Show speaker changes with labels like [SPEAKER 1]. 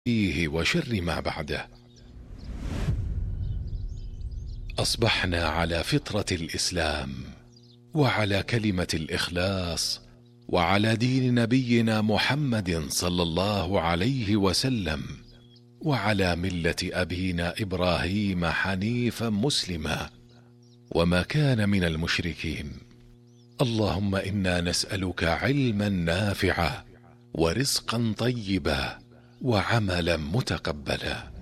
[SPEAKER 1] فيه وشر ما بعده. أصبحنا على فطرة الإسلام، وعلى كلمة الإخلاص، وعلى دين نبينا محمد صلى الله عليه وسلم، وعلى ملة أبينا إبراهيم حنيفا مسلما، وما كان من المشركين. اللهم إنا نسألك علما نافعا، ورزقا طيبا، وعملا متقبلا.